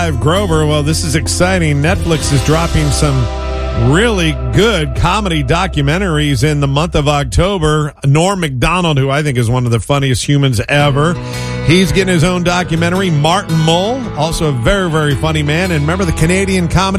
Grover. Well, this is exciting. Netflix is dropping some really good comedy documentaries in the month of October. Norm Macdonald, who I think is one of the funniest humans ever, he's getting his own documentary. Martin Mull, also a very, very funny man. And remember the Canadian comedy